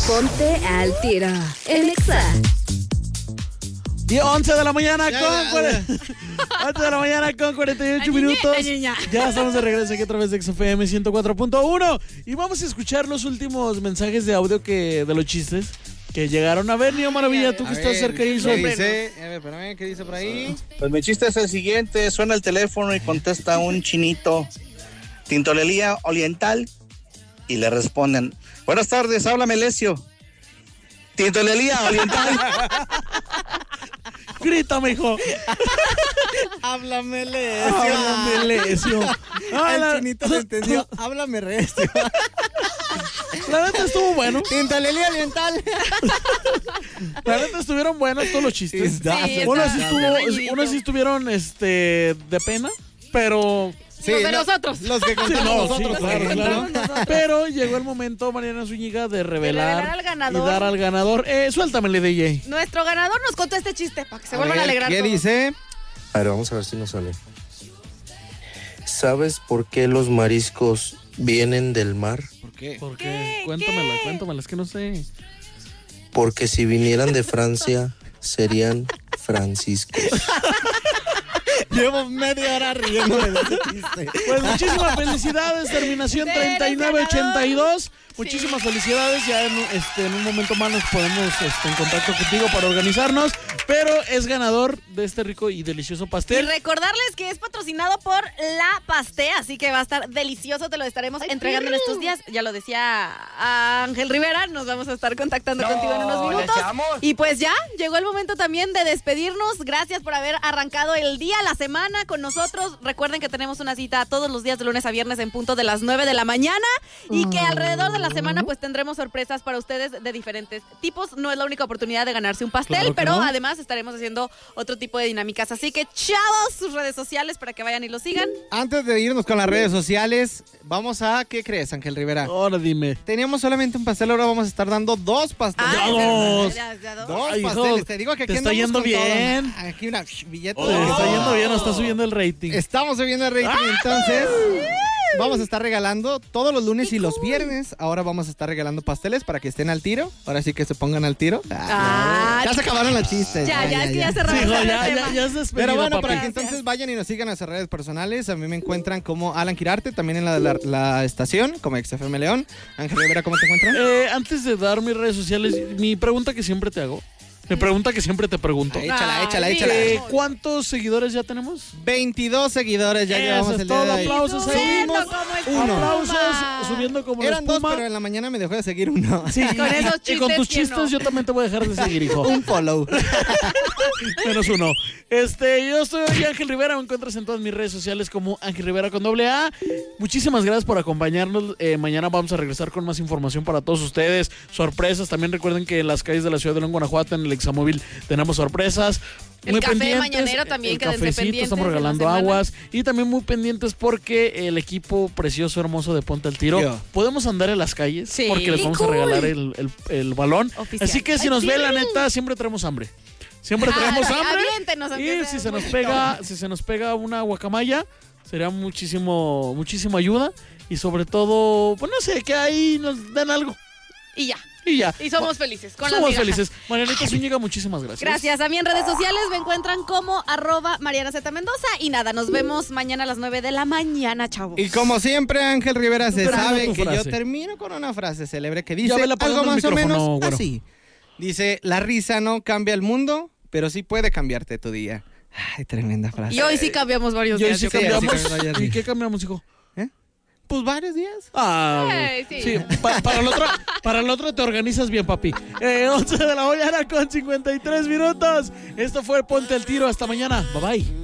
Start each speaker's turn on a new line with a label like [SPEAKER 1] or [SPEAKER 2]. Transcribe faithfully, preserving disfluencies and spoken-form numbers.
[SPEAKER 1] Ponte al tiro en Exa.
[SPEAKER 2] Y once de la mañana ya, con cuarenta, once de la mañana con cuarenta y ocho minutos. Ya estamos de regreso aquí a través de X F M ciento cuatro punto uno y vamos a escuchar los últimos mensajes de audio que de los chistes que llegaron. A ver, Niño Maravilla, tú que estás cerca y
[SPEAKER 3] ¿Qué dice? A ver, espérame, ¿qué dice por ahí?
[SPEAKER 4] Pues mi chiste es el siguiente, suena el teléfono y contesta un chinito, Tintorería Oriental, y le responden, buenas tardes, habla Melesio. Tintorería Oriental.
[SPEAKER 2] Grítame, hijo.
[SPEAKER 3] Háblame, Lesio.
[SPEAKER 2] Háblame, Lesio.
[SPEAKER 3] El chinito se entendió. Háblame, Recio.
[SPEAKER 2] La neta estuvo bueno.
[SPEAKER 3] Tintorería Oriental.
[SPEAKER 2] La neta estuvieron buenos todos los chistes.
[SPEAKER 3] Sí,
[SPEAKER 2] unos, sí estuvo, unos sí estuvieron este, de pena, pero...
[SPEAKER 5] Sí, los de
[SPEAKER 3] no,
[SPEAKER 5] nosotros.
[SPEAKER 3] Los que contamos
[SPEAKER 2] sí, no,
[SPEAKER 3] nosotros.
[SPEAKER 2] Sí, claro, claro.
[SPEAKER 5] Nosotros.
[SPEAKER 2] Pero llegó el momento, Mariana Zúñiga, de revelar,
[SPEAKER 5] de revelar al ganador.
[SPEAKER 2] y dar al ganador. Eh, suéltamele, D J.
[SPEAKER 5] Nuestro ganador nos contó este chiste para que se
[SPEAKER 3] A
[SPEAKER 5] vuelvan
[SPEAKER 3] ver,
[SPEAKER 5] a alegrar
[SPEAKER 3] ¿qué
[SPEAKER 5] todos.
[SPEAKER 3] dice?
[SPEAKER 6] A ver, vamos a ver si nos sale. ¿Sabes por qué los mariscos vienen del mar?
[SPEAKER 3] ¿Por qué?
[SPEAKER 2] ¿Por qué?
[SPEAKER 5] ¿Qué?
[SPEAKER 2] Cuéntamela,
[SPEAKER 5] ¿Qué?
[SPEAKER 2] cuéntamela, es que no sé.
[SPEAKER 6] Porque si vinieran de Francia, serían franciscos.
[SPEAKER 3] Llevo media hora riéndome de ese chiste.
[SPEAKER 2] Pues muchísimas felicidades, terminación treinta y nueve ochenta y dos. Muchísimas sí. felicidades, ya en, este, en un momento más nos podemos este, en contacto contigo para organizarnos, pero es ganador de este rico y delicioso pastel.
[SPEAKER 5] Y recordarles que es patrocinado por La Pasté, así que va a estar delicioso, te lo estaremos Ay, entregando en estos días. Ya lo decía Ángel Rivera, nos vamos a estar contactando no, contigo en unos minutos. Y pues ya, llegó el momento también de despedirnos. Gracias por haber arrancado el día, la semana con nosotros. Recuerden que tenemos una cita todos los días de lunes a viernes en punto de las nueve de la mañana y que alrededor de la semana pues tendremos sorpresas para ustedes de diferentes tipos. No es la única oportunidad de ganarse un pastel, claro pero no. Además estaremos haciendo otro tipo de dinámicas. Así que chavos, sus redes sociales para que vayan y lo sigan.
[SPEAKER 3] Antes de irnos con las redes sociales, vamos a... ¿Qué crees, Ángel Rivera?
[SPEAKER 2] Ahora dime.
[SPEAKER 3] Teníamos solamente un pastel, ahora vamos a estar dando dos pasteles.
[SPEAKER 2] Ah, dos.
[SPEAKER 5] Ya, ya, dos.
[SPEAKER 3] Dos
[SPEAKER 2] Ay,
[SPEAKER 3] pasteles.
[SPEAKER 2] hijo,
[SPEAKER 3] te digo que aquí
[SPEAKER 2] te está yendo bien.
[SPEAKER 3] Todo. Aquí una billete.
[SPEAKER 2] Oh, te está yendo bien, nos está subiendo el rating.
[SPEAKER 3] Estamos subiendo el rating, ¡ah! Entonces... Vamos a estar regalando todos los lunes y los viernes. Ahora vamos a estar regalando pasteles para que estén al tiro. Ahora sí que se pongan al tiro.
[SPEAKER 5] Ah,
[SPEAKER 3] ya se acabaron los chistes.
[SPEAKER 5] Ya, ya, ya, es que ya cerramos.
[SPEAKER 2] Sí, no, ya, ya, ya es despedido,
[SPEAKER 3] Pero bueno,
[SPEAKER 2] papi.
[SPEAKER 3] para que entonces vayan y nos sigan en nuestras redes personales. A mí me encuentran como Alan Quirarte, también en la de la, la estación, como X F M León. Ángel Rivera, ¿cómo te encuentran?
[SPEAKER 2] Eh, antes de dar mis redes sociales, mi pregunta que siempre te hago. Mi pregunta que siempre te pregunto.
[SPEAKER 3] Ah, échala, échala,
[SPEAKER 5] Ay,
[SPEAKER 3] échala.
[SPEAKER 2] Eh, ¿Cuántos seguidores ya tenemos?
[SPEAKER 3] veintidós seguidores ya
[SPEAKER 2] Eso
[SPEAKER 3] llevamos
[SPEAKER 2] es
[SPEAKER 3] el
[SPEAKER 2] todo,
[SPEAKER 3] día de hoy.
[SPEAKER 2] aplausos ahí.
[SPEAKER 3] Subimos
[SPEAKER 5] uno.
[SPEAKER 2] Aplausos, subiendo como
[SPEAKER 3] Eran
[SPEAKER 2] la
[SPEAKER 3] dos,
[SPEAKER 2] espuma.
[SPEAKER 3] pero en la mañana me dejó de seguir uno.
[SPEAKER 2] Sí,
[SPEAKER 5] Con
[SPEAKER 2] y,
[SPEAKER 5] esos
[SPEAKER 2] y con
[SPEAKER 5] chistes,
[SPEAKER 2] tus
[SPEAKER 5] ¿quién
[SPEAKER 2] chistes
[SPEAKER 5] no?
[SPEAKER 2] yo también te voy a dejar de seguir, hijo.
[SPEAKER 3] Un follow.
[SPEAKER 2] Menos uno. Este, yo soy Ángel Rivera, me encuentras en todas mis redes sociales como Ángel Rivera con doble A. Muchísimas gracias por acompañarnos. Eh, mañana vamos a regresar con más información para todos ustedes. Sorpresas. También recuerden que en las calles de la ciudad de León, Guanajuato, en el Examóvil, tenemos sorpresas.
[SPEAKER 5] El
[SPEAKER 2] muy
[SPEAKER 5] café
[SPEAKER 2] pendientes,
[SPEAKER 5] mañanero también,
[SPEAKER 2] el
[SPEAKER 5] quédense
[SPEAKER 2] cafecito,
[SPEAKER 5] pendientes
[SPEAKER 2] estamos
[SPEAKER 5] de la
[SPEAKER 2] regalando
[SPEAKER 5] semana.
[SPEAKER 2] aguas y también muy pendientes porque el equipo precioso, hermoso de Ponte al Tiro,
[SPEAKER 3] Yo.
[SPEAKER 2] podemos andar en las calles
[SPEAKER 5] Sí.
[SPEAKER 2] porque les
[SPEAKER 5] ¡Qué
[SPEAKER 2] vamos
[SPEAKER 5] cool!
[SPEAKER 2] a regalar el, el, el balón.
[SPEAKER 5] Oficial.
[SPEAKER 2] Así que si
[SPEAKER 5] Ay,
[SPEAKER 2] nos
[SPEAKER 5] sí.
[SPEAKER 2] ve, la neta, siempre tenemos hambre. Siempre tenemos
[SPEAKER 5] Ah,
[SPEAKER 2] hambre.
[SPEAKER 5] aviéntenos, aunque
[SPEAKER 2] Y
[SPEAKER 5] sea
[SPEAKER 2] si se
[SPEAKER 5] un
[SPEAKER 2] nos
[SPEAKER 5] poquito.
[SPEAKER 2] pega, si se nos pega una guacamaya, sería muchísimo, muchísima ayuda. Y sobre todo, pues no sé, que ahí nos den algo.
[SPEAKER 5] Y ya.
[SPEAKER 2] Y ya.
[SPEAKER 5] Y somos felices. Con
[SPEAKER 2] Somos
[SPEAKER 5] las migajas.
[SPEAKER 2] felices. Marianita Zúñiga, muchísimas gracias.
[SPEAKER 5] Gracias. A mí en redes sociales me encuentran como arroba Mariana Z Mendoza. Y nada, nos vemos mañana a las nueve de la mañana, chavos.
[SPEAKER 3] Y como siempre, Ángel Rivera se
[SPEAKER 2] Termina
[SPEAKER 3] sabe
[SPEAKER 2] tu
[SPEAKER 3] que
[SPEAKER 2] frase.
[SPEAKER 3] yo termino con una frase célebre que dice
[SPEAKER 2] Ya vele apagando
[SPEAKER 3] algo
[SPEAKER 2] el
[SPEAKER 3] más o
[SPEAKER 2] micrófono,
[SPEAKER 3] menos
[SPEAKER 2] güero.
[SPEAKER 3] así. Dice, la risa no cambia el mundo, pero sí puede cambiarte tu día. Ay, tremenda frase.
[SPEAKER 5] Y hoy sí cambiamos varios
[SPEAKER 2] Y hoy
[SPEAKER 5] días.
[SPEAKER 2] sí
[SPEAKER 5] yo creo.
[SPEAKER 2] cambiamos.
[SPEAKER 3] sí, cambiamos.
[SPEAKER 2] ¿Y qué cambiamos, hijo?
[SPEAKER 3] Pues varios días.
[SPEAKER 2] Ah,
[SPEAKER 5] Ey, sí.
[SPEAKER 2] sí. Pa- para, el otro, para el otro te organizas bien, papi. Eh, once de la mañana con cincuenta y tres minutos. Esto fue Ponte al Tiro. Hasta mañana. Bye bye.